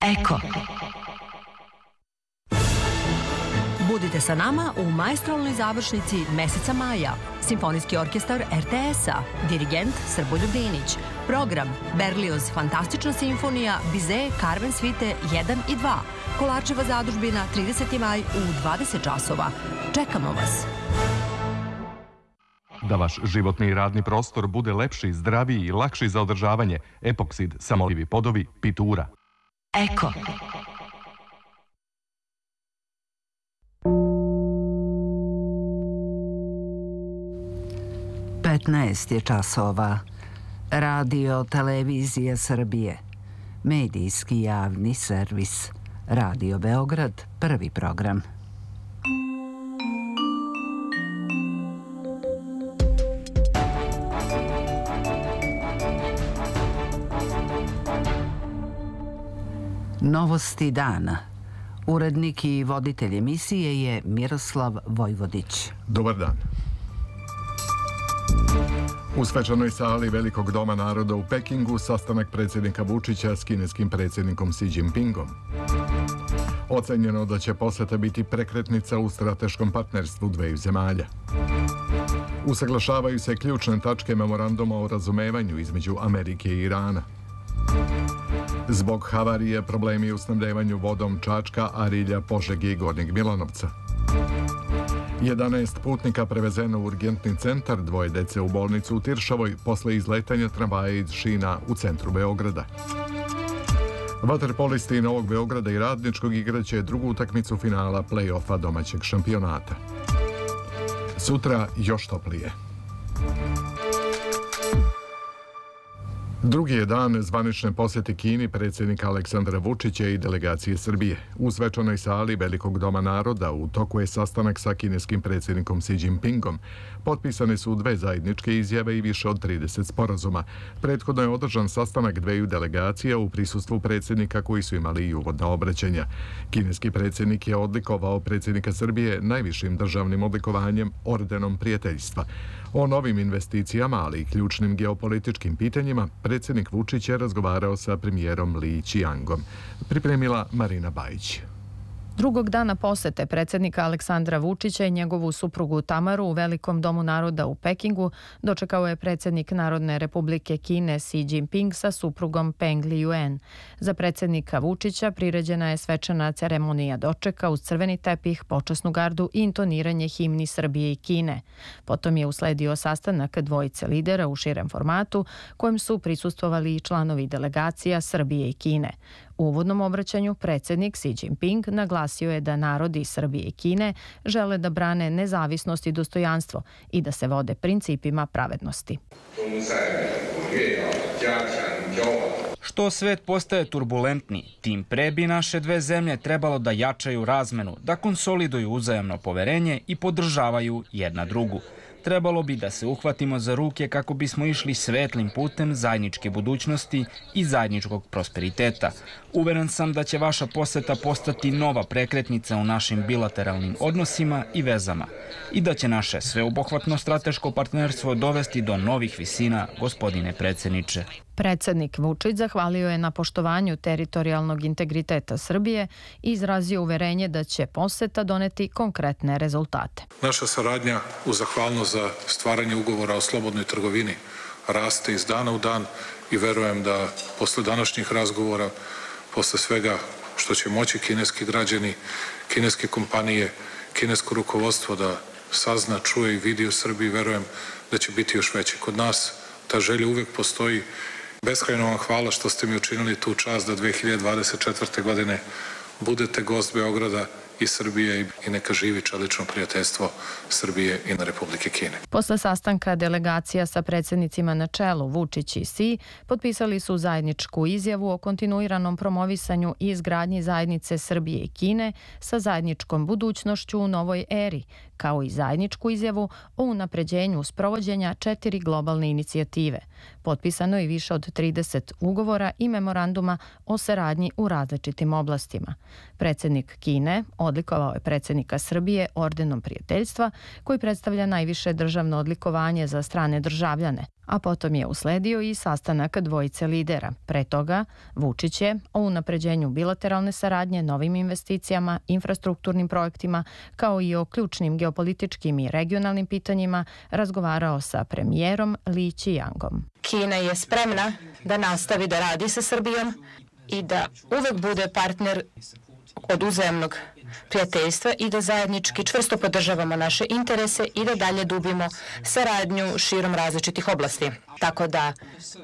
Eko. Budite sa nama u maestralnoj završnici meseca maja. Simfonijski orkestar RTS-a, dirigent Srboljub Dinić. Program Berlioz Fantastična simfonija, Bizet, Carmen Svite 1 i 2. Kolarčeva zadužbina 30. maj u 20 časova. Čekamo vas. Da vaš životni i radni prostor bude lepši, zdraviji i lakši za održavanje, Epoksid, samolivi podovi, Pitura. Eko. Je časova. Radio Televizija Srbije. Medijski javni servis. Radio Beograd, prvi program. Novosti dana. Urednik i voditelj emisije je Miroslav Vojvodić. Dobar dan. U svečanoj sali Velikog doma naroda u Pekingu sastanak predsjednika Vučića s kineskim predsjednikom Xi Jinpingom. Ocenjeno da će poseta biti prekretnica u strateškom partnerstvu dveju zemalja. Usaglašavaju se ključne tačke memoranduma o razumevanju između Amerike i Irana. Zbog havarije problemi u snabdevanju vodom Čačka, Arilja, Požege i Gornjeg Milanovca. 11 putnika prevezeno u urgentni centar, 2 dece u bolnicu u Tiršovoj posle izletanja tramvaja iz šina u centru Beograda. Vaterpolisti Novog Beograda i Radničkog igraće drugu utakmicu finala play-offa domaćeg šampionata. Sutra još toplije. Drugi je dan zvanične posjete Kini predsjednika Aleksandra Vučića i delegacije Srbije. U svečanoj sali Velikog doma naroda u toku je sastanak sa kineskim predsjednikom Xi Jinpingom. Potpisane su 2 zajedničke izjave i više od 30 sporazuma. Prethodno je održan sastanak dveju delegacija u prisustvu predsjednika koji su imali i uvodna obraćanja. Kineski predsjednik je odlikovao predsjednika Srbije najvišim državnim odlikovanjem Ordenom prijateljstva. O novim investicijama, ali i ključnim geopolitičkim pitanjima, predsjednik Vučić je razgovarao sa premijerom Li Qiangom. Pripremila Marina Bajić. Drugog dana posete predsjednika Aleksandra Vučića i njegovu suprugu Tamaru u Velikom domu naroda u Pekingu dočekao je predsjednik Narodne republike Kine Xi Jinping sa suprugom Peng Liyuan. Za predsjednika Vučića priređena je svečana ceremonija dočeka uz crveni tepih, počasnu gardu i intoniranje himni Srbije i Kine. Potom je usledio sastanak dvojice lidera u širem formatu, kojem su prisustvovali i članovi delegacija Srbije i Kine. U uvodnom obraćanju predsjednik Xi Jinping naglasio je da narodi Srbije i Kine žele da brane nezavisnost i dostojanstvo i da se vode principima pravednosti. Što svet postaje turbulentniji, tim pre bi naše dve zemlje trebalo da jačaju razmenu, da konsoliduju uzajamno poverenje i podržavaju jedna drugu. Trebalo bi da se uhvatimo za ruke kako bismo išli svetlim putem zajedničke budućnosti i zajedničkog prosperiteta. Uveren sam da će vaša poseta postati nova prekretnica u našim bilateralnim odnosima i vezama i da će naše sveobuhvatno strateško partnerstvo dovesti do novih visina, gospodine predsjedniče. Predsjednik Vučić zahvalio je na poštovanju teritorijalnog integriteta Srbije i izrazio uverenje da će poseta doneti konkretne rezultate. Naša saradnja u zahvalnost za stvaranje ugovora o slobodnoj trgovini raste iz dana u dan i verujem da posle današnjih razgovora, posle svega što će moći kineski građani, kineske kompanije, kinesko rukovodstvo da sazna, čuje i vidi u Srbiji, verujem da će biti još veći. Kod nas ta želja uvijek postoji. Beskrajno vam hvala što ste mi učinili tu čast da 2024. godine budete gost Beograda i Srbije i neka živi čelično prijateljstvo Srbije i na Republike Kine. Posle sastanka delegacija sa predsjednicima na čelu Vučić i Xi potpisali su zajedničku izjavu o kontinuiranom promovisanju i izgradnji zajednice Srbije i Kine sa zajedničkom budućnošću u novoj eri, kao i zajedničku izjavu o unapređenju sprovođenja 4 globalne inicijative. Potpisano je više od 30 ugovora i memoranduma o saradnji u različitim oblastima. Predsjednik Kine odlikovao je predsjednika Srbije Ordenom prijateljstva, koji predstavlja najviše državno odlikovanje za strane državljane. a potom je usledio i sastanak dvojice lidera. Pre toga, Vučić je o unapređenju bilateralne saradnje, novim investicijama, infrastrukturnim projektima, kao i o ključnim geopolitičkim i regionalnim pitanjima razgovarao sa premijerom Li Qiangom. Kina je spremna da nastavi da radi sa Srbijom i da uvek bude partner od uzajamnog prijateljstva i da zajednički čvrsto podržavamo naše interese i da dalje dubimo saradnju širom različitih oblasti. Tako da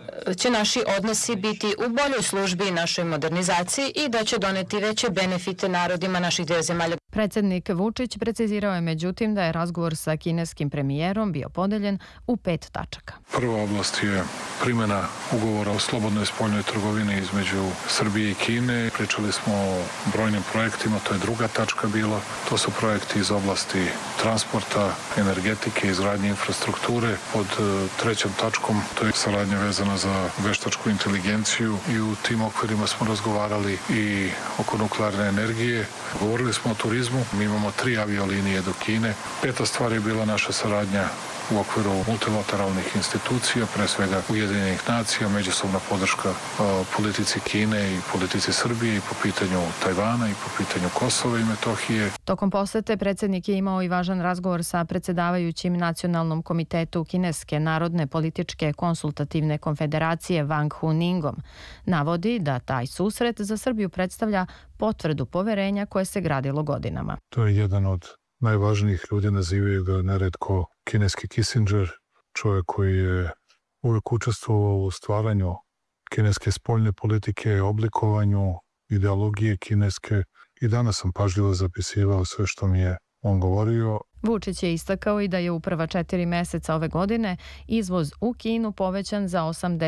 će naši odnosi biti u boljoj službi našoj modernizaciji i da će doneti veće benefite narodima naših dviju zemalja. Predsjednik Vučić precizirao je međutim da je razgovor sa kineskim premijerom bio podeljen u 5 tačaka. Prva oblast je primjena ugovora o slobodnoj spoljnoj trgovini između Srbije i Kine. Pričali smo o brojnim projektima, to je druga tačka bila. To su projekti iz oblasti transporta, energetike, izgradnje infrastrukture. Pod trećom tačkom to je saradnja vezana za veštačku inteligenciju i u tim okvirima smo razgovarali i oko nuklearne energije. Govorili smo o turizmu, mi imamo 3 aviolinije do Kine. 5. stvar je bila naša saradnja u okviru multilateralnih institucija, pre svega Ujedinjenih nacija, međusobna podrška politici Kine i politici Srbije i po pitanju Tajvana i po pitanju Kosova i Metohije. Tokom posete predsjednik je imao i važan razgovor sa predsjedavajućim Nacionalnom komitetu Kineske narodne političke konsultativne konfederacije Wang Huningom. Navodi da taj susret za Srbiju predstavlja potvrdu poverenja koje se gradilo godinama. To je jedan od najvažnijih ljudi, nazivaju ga neretko kineski Kissinger, čovjek koji je uvijek učestvovao u stvaranju kineske spoljne politike, oblikovanju ideologije kineske i danas sam pažljivo zapisivao sve što mi je on govorio. Vučić je istakao i da je u prva 4 meseca ove godine izvoz u Kinu povećan za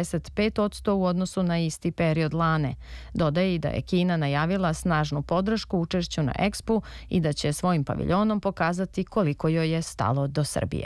85% u odnosu na isti period lane. Dodaje i da je Kina najavila snažnu podršku učešću na Expu i da će svojim paviljonom pokazati koliko joj je stalo do Srbije.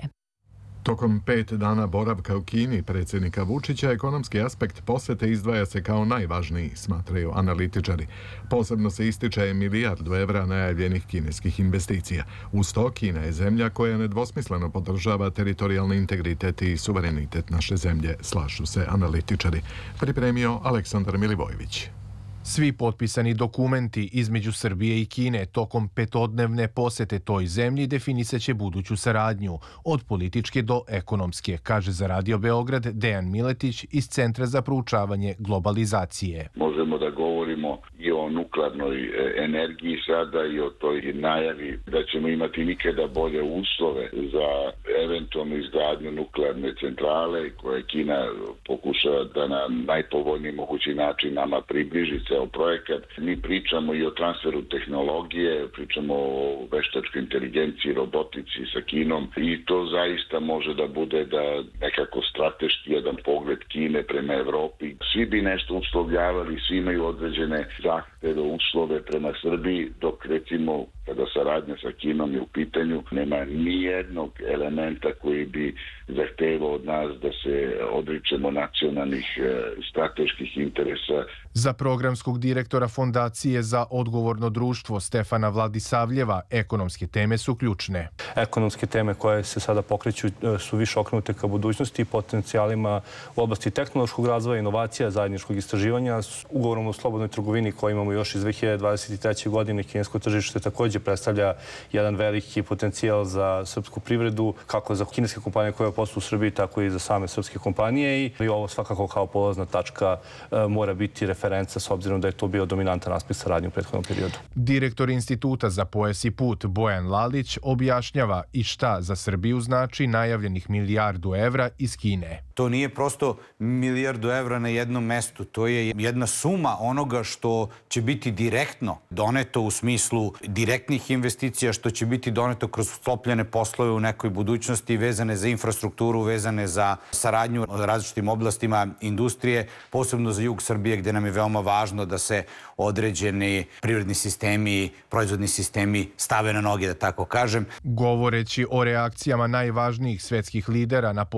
Tokom 5 dana boravka u Kini predsjednika Vučića, ekonomski aspekt posete izdvaja se kao najvažniji, smatraju analitičari. Posebno se ističe €1 milijardu najavljenih kineskih investicija. Uz to, Kina je zemlja koja nedvosmisleno podržava teritorijalni integritet i suverenitet naše zemlje, slažu se analitičari. Pripremio Aleksandar Milivojević. Svi potpisani dokumenti između Srbije i Kine tokom 5-dnevne posete toj zemlji definisaće buduću saradnju, od političke do ekonomske, kaže za Radio Beograd Dejan Miletić iz Centra za proučavanje globalizacije. Možemo da govorimo i o nuklearnoj energiji sada i o toj najavi da ćemo imati nikada bolje uslove za eventualnu izgradnju nuklearne centrale koje Kina pokušava da na najpovoljniji mogući način nama približi ceo projekat. Mi pričamo i o transferu tehnologije, pričamo o veštačkoj inteligenciji, robotici sa Kinom i to zaista može da bude da nekako strateški jedan pogled Kine prema Evropi. Svi bi nešto uslovljavali, svi imaju određene zahteve, uslove prema Srbiji, dok recimo kada saradnja sa Kinom je u pitanju, nema nijednog elementa koji bi zahtevao od nas da se odričemo nacionalnih strateških interesa. Za programskog direktora Fondacije za odgovorno društvo Stefana Vladisavljeva, ekonomske teme su ključne. Ekonomske teme koje se sada pokreću su više okrenute ka budućnosti i potencijalima u oblasti tehnološkog razvoja, inovacija, zajedničkog istraživanja. S ugovorom o slobodnoj trgovini koji imamo još iz 2023. godine, kinesko tržište također predstavlja jedan veliki potencijal za srpsku privredu, kako za kineske kompanije koje posluju u Srbiji, tako i za same srpske kompanije. I ovo svakako kao polazna tačka mora biti referenca s obzirom da je to bio dominantan aspekt saradnje u prethodnom periodu. Direktor Instituta za pojas i put Bojan Lalić objašnjava i šta za Srbiju znači najavljenih €1 milijardu iz Kine. To nije prosto €1 milijardu na jednom mestu. To je jedna suma onoga što će biti direktno doneto u smislu direktnih investicija, što će biti doneto kroz sklopljene poslove u nekoj budućnosti vezane za infrastrukturu, vezane za saradnju u različitim oblastima industrije, posebno za jug Srbije gdje nam je veoma važno da se određeni privredni sistemi, proizvodni sistemi stave na noge, da tako kažem. Govoreći o reakcijama najvažnijih svetskih lidera na